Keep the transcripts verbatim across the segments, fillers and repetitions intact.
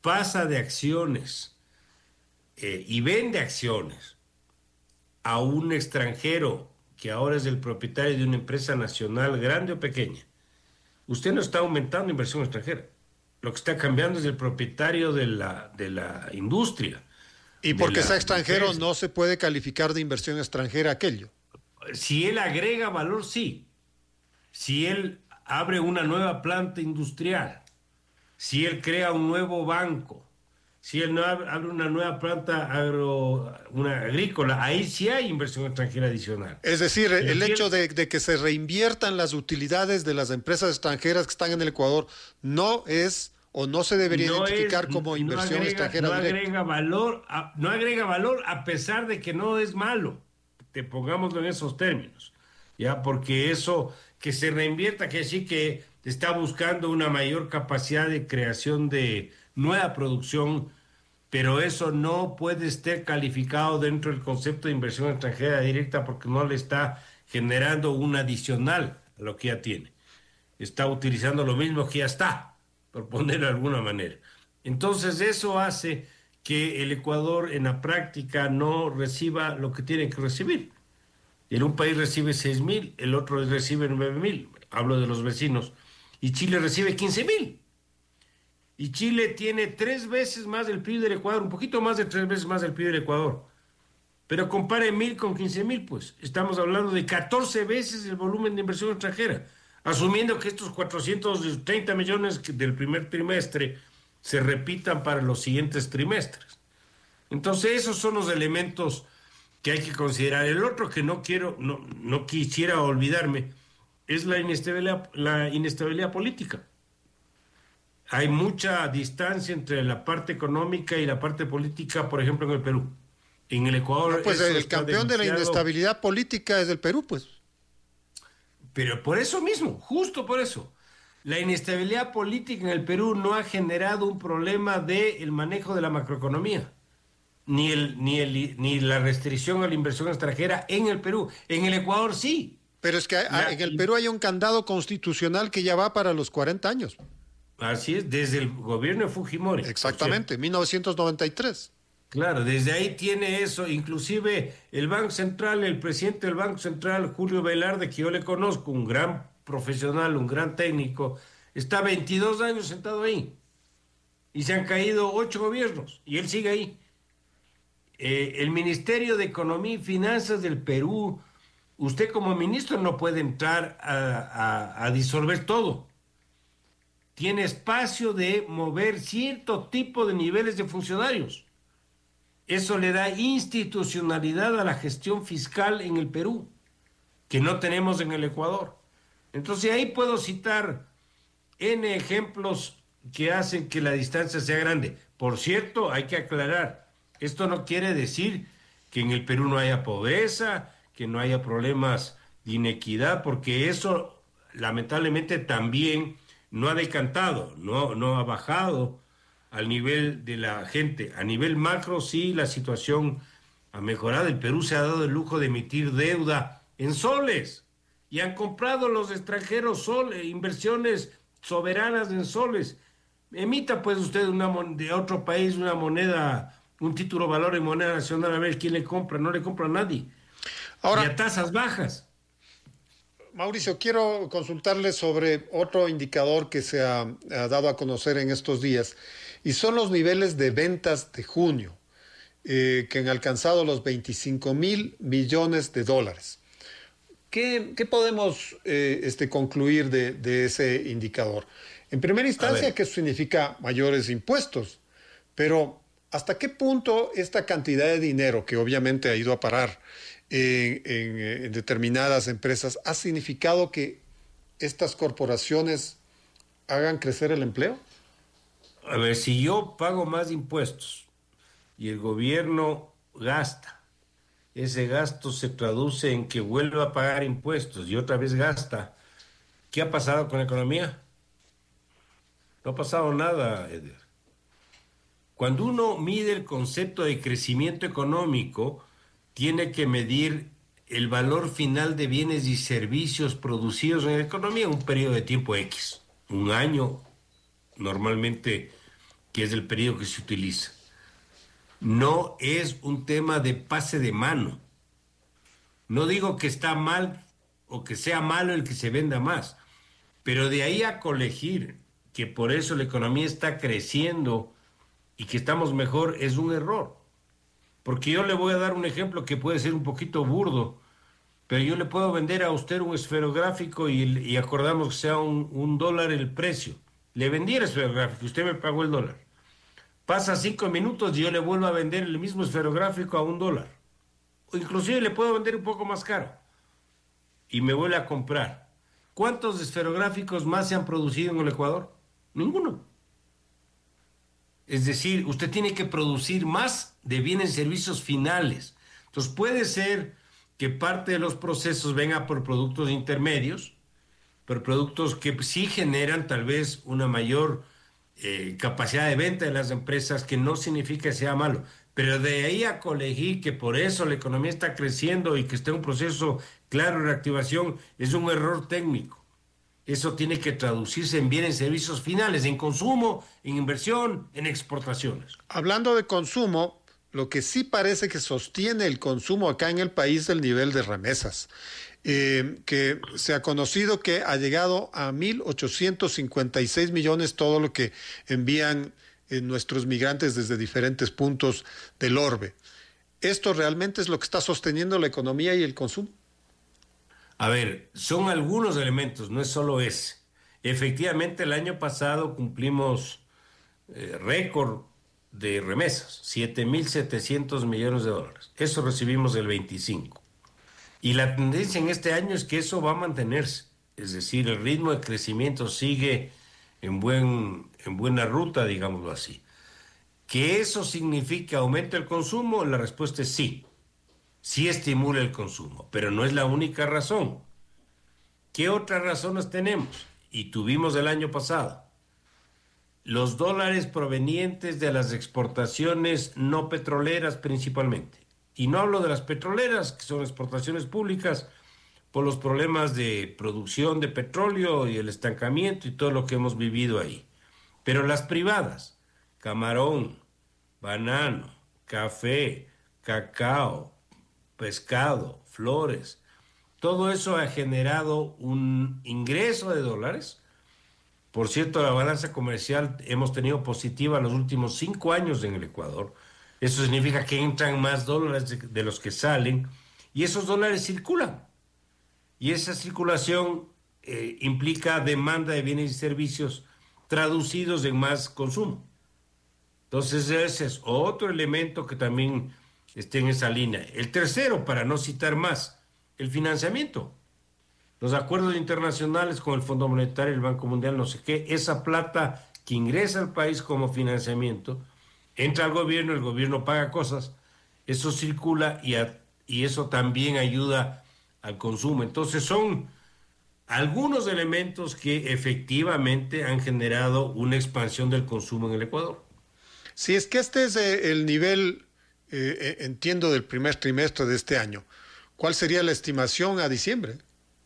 pasa de acciones eh, y vende acciones a un extranjero que ahora es el propietario de una empresa nacional grande o pequeña, usted no está aumentando inversión extranjera. Lo que está cambiando es el propietario de la, de la industria. Y de porque la sea extranjero empresa. no se puede calificar de inversión extranjera aquello. Si él agrega valor, sí. Si él abre una nueva planta industrial, si él crea un nuevo banco, si él no ab- abre una nueva planta agro, una agrícola, ahí sí hay inversión extranjera adicional. Es decir, Pero el si hecho él- de, de que se reinviertan las utilidades de las empresas extranjeras que están en el Ecuador no es o no se debería no identificar es, como no inversión agrega, extranjera no directa. agrega valor, a- no agrega valor a pesar de que no es malo. Te pongámoslo en esos términos, ya, porque eso que se reinvierta, que sí que está buscando una mayor capacidad de creación de nueva producción, pero eso no puede estar calificado dentro del concepto de inversión extranjera directa porque no le está generando un adicional a lo que ya tiene. Está utilizando lo mismo que ya está, por ponerlo de alguna manera. Entonces eso hace que el Ecuador en la práctica no reciba lo que tiene que recibir. En un país recibe seis mil, el otro recibe nueve mil, hablo de los vecinos, y Chile recibe quince mil. Y Chile tiene tres veces más del P I B del Ecuador, un poquito más de tres veces más del P I B del Ecuador. Pero compare mil con quince mil, pues estamos hablando de catorce veces el volumen de inversión extranjera, asumiendo que estos cuatrocientos treinta millones del primer trimestre se repitan para los siguientes trimestres. Entonces esos son los elementos que hay que considerar. El otro que no quiero, no, no quisiera olvidarme, es la inestabilidad, la inestabilidad política. Hay mucha distancia entre la parte económica y la parte política, por ejemplo, en el Perú. En el Ecuador No, pues eso el está campeón de la demasiado... inestabilidad política es el Perú, pues. Pero por eso mismo, justo por eso, la inestabilidad política en el Perú no ha generado un problema del manejo de la macroeconomía, ni, el, ni, el, ni la restricción a la inversión extranjera en el Perú. En el Ecuador sí. Pero es que hay- La- en el Perú hay un candado constitucional que ya va para los cuarenta años. Así es, desde el gobierno de Fujimori. por cierto. Exactamente, mil novecientos noventa y tres. Claro, desde ahí tiene eso, inclusive el Banco Central, el presidente del Banco Central, Julio Velarde, que yo le conozco, un gran profesional, un gran técnico, está veintidós años sentado ahí y se han caído ocho gobiernos y él sigue ahí. Eh, el Ministerio de Economía y Finanzas del Perú, usted como ministro no puede entrar a, a, a disolver todo. Tiene espacio de mover cierto tipo de niveles de funcionarios. Eso le da institucionalidad a la gestión fiscal en el Perú, que no tenemos en el Ecuador. Entonces ahí puedo citar N ejemplos que hacen que la distancia sea grande. Por cierto, hay que aclarar, esto no quiere decir que en el Perú no haya pobreza, que no haya problemas de inequidad, porque eso lamentablemente también no ha decantado, no, no ha bajado al nivel de la gente. A nivel macro, sí, la situación ha mejorado. El Perú se ha dado el lujo de emitir deuda en soles y han comprado los extranjeros sol, inversiones soberanas en soles. Emita pues usted una mon- de otro país una moneda, un título valor en moneda nacional, a ver quién le compra. No le compra a nadie. Y a Ahora, tasas bajas. Mauricio, quiero consultarle sobre otro indicador que se ha, ha dado a conocer en estos días, y son los niveles de ventas de junio, eh, que han alcanzado los veinticinco mil millones de dólares. ¿Qué, qué podemos eh, este, concluir de, de ese indicador? En primera instancia, que eso significa mayores impuestos, pero ¿hasta qué punto esta cantidad de dinero, que obviamente ha ido a parar en, en, en determinadas empresas, ha significado que estas corporaciones hagan crecer el empleo? A ver, si yo pago más impuestos y el gobierno gasta, ese gasto se traduce en que vuelve a pagar impuestos y otra vez gasta. ¿Qué ha pasado con la economía? No ha pasado nada, Eder. Cuando uno mide el concepto de crecimiento económico, tiene que medir el valor final de bienes y servicios producidos en la economía en un periodo de tiempo X, un año normalmente que es el periodo que se utiliza. No es un tema de pase de mano. No digo que está mal o que sea malo el que se venda más, pero de ahí a colegir que por eso la economía está creciendo y que estamos mejor es un error. Porque yo le voy a dar un ejemplo que puede ser un poquito burdo, pero yo le puedo vender a usted un esferográfico y, y acordamos que sea un, un dólar el precio. Le vendí el esferográfico, usted me pagó el dólar. Pasa cinco minutos y yo le vuelvo a vender el mismo esferográfico a un dólar. O inclusive le puedo vender un poco más caro. Y me vuelve a comprar. ¿Cuántos esferográficos más se han producido en el Ecuador? Ninguno. Es decir, usted tiene que producir más de bienes y servicios finales. Entonces puede ser que parte de los procesos venga por productos intermedios, por productos que sí generan tal vez una mayor eh, capacidad de venta de las empresas, que no significa que sea malo. Pero de ahí a colegir que por eso la economía está creciendo y que está en un proceso claro de reactivación, es un error técnico. Eso tiene que traducirse en bienes y servicios finales, en consumo, en inversión, en exportaciones. Hablando de consumo, lo que sí parece que sostiene el consumo acá en el país es el nivel de remesas, eh, que se ha conocido que ha llegado a mil ochocientos cincuenta y seis millones todo lo que envían eh, nuestros migrantes desde diferentes puntos del orbe. ¿Esto realmente es lo que está sosteniendo la economía y el consumo? A ver, son algunos elementos, no es solo ese. Efectivamente, el año pasado cumplimos eh, récord de remesas, siete mil setecientos millones de dólares. Eso recibimos el veinticinco. Y la tendencia en este año es que eso va a mantenerse. Es decir, el ritmo de crecimiento sigue en, buen, en buena ruta, digámoslo así. ¿Que eso significa aumento del consumo? La respuesta es sí. Sí estimula el consumo, pero no es la única razón. ¿Qué otras razones tenemos? Y tuvimos el año pasado. Los dólares provenientes de las exportaciones no petroleras principalmente. Y no hablo de las petroleras, que son exportaciones públicas, por los problemas de producción de petróleo y el estancamiento y todo lo que hemos vivido ahí. Pero las privadas, camarón, banano, café, cacao, pescado, flores, todo eso ha generado un ingreso de dólares. Por cierto, la balanza comercial hemos tenido positiva los últimos cinco años en el Ecuador. Eso significa que entran más dólares de, de los que salen y esos dólares circulan. Y esa circulación eh, implica demanda de bienes y servicios traducidos en más consumo. Entonces ese es otro elemento que también esté en esa línea. El tercero, para no citar más, el financiamiento. Los acuerdos internacionales con el Fondo Monetario, el Banco Mundial, no sé qué, esa plata que ingresa al país como financiamiento, entra al gobierno, el gobierno paga cosas, eso circula y, a, y eso también ayuda al consumo. Entonces son algunos elementos que efectivamente han generado una expansión del consumo en el Ecuador. Si es que este es eh, el nivel, eh, entiendo, del primer trimestre de este año, ¿cuál sería la estimación a diciembre?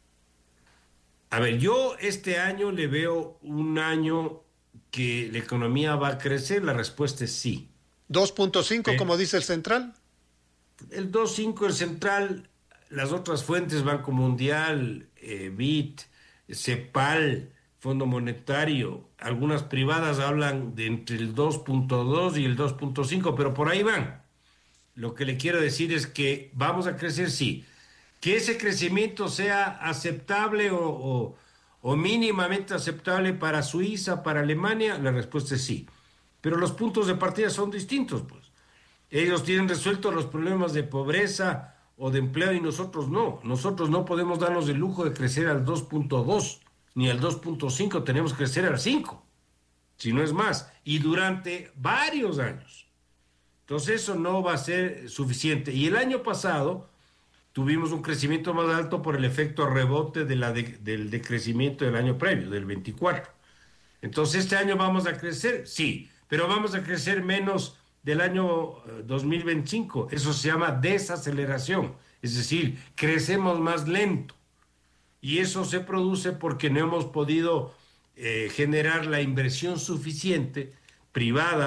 A ver, yo este año le veo un año que la economía va a crecer, la respuesta es sí. dos punto cinco, ¿Eh? como dice el central. El dos punto cinco, el central, las otras fuentes, Banco Mundial, eh, B I D, CEPAL, Fondo Monetario, algunas privadas hablan de entre el dos punto dos y el dos punto cinco, pero por ahí van. Lo que le quiero decir es que vamos a crecer, sí. Que ese crecimiento sea aceptable o, o, o mínimamente aceptable para Suiza, para Alemania, la respuesta es sí. Pero los puntos de partida son distintos, pues. Ellos tienen resueltos los problemas de pobreza o de empleo y nosotros no. Nosotros no podemos darnos el lujo de crecer al dos punto dos ni al dos punto cinco, tenemos que crecer al cinco, si no es más, y durante varios años. Entonces eso no va a ser suficiente. Y el año pasado tuvimos un crecimiento más alto por el efecto rebote de la de, del decrecimiento del año previo, del veinticuatro. Entonces, ¿este año vamos a crecer? Sí, pero vamos a crecer menos del año dos mil veinticinco. Eso se llama desaceleración, es decir, crecemos más lento. Y eso se produce porque no hemos podido eh, generar la inversión suficiente privada